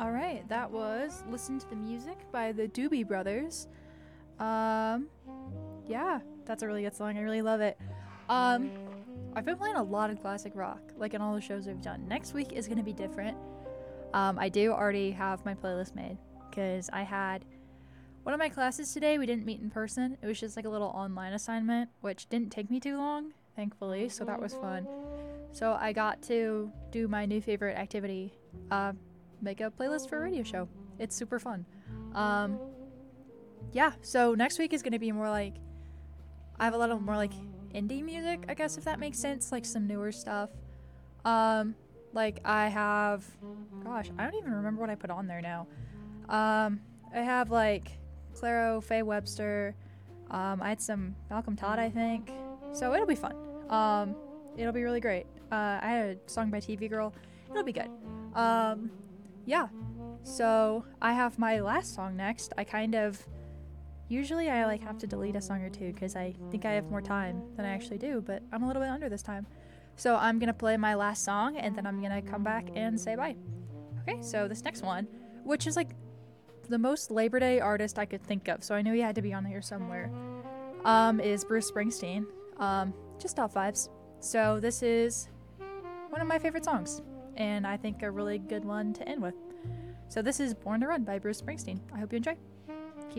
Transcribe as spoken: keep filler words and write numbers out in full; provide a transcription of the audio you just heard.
All right, that was Listen to the Music by the Doobie Brothers. Um, yeah, that's a really good song. I really love it. Um, I've been playing a lot of classic rock, like in all the shows we've done. Next week is going to be different. Um, I do already have my playlist made because I had one of my classes today. We didn't meet in person. It was just like a little online assignment, which didn't take me too long, thankfully, so that was fun. So I got to do my new favorite activity, uh, make a playlist for a radio show. It's super fun. Um, yeah, so next week is going to be more like, I have a lot of more like indie music, I guess, if that makes sense, like some newer stuff. Um, like I have, gosh, I don't even remember what I put on there now. Um, I have like Clairo, Faye Webster. Um, I had some Malcolm Todd, I think. So it'll be fun. Um, it'll be really great. Uh, I had a song by T V Girl. It'll be good. Um, yeah. So I have my last song next. I kind of usually I like have to delete a song or two because I think I have more time than I actually do, but I'm a little bit under this time. So I'm gonna play my last song and then I'm gonna come back and say bye. Okay. So this next one, which is like the most Labor Day artist I could think of, so I knew he had to be on here somewhere, um, is Bruce Springsteen. Um, just top vibes. So this is one of my favorite songs, and I think a really good one to end with. So this is Born to Run by Bruce Springsteen. I hope you enjoy.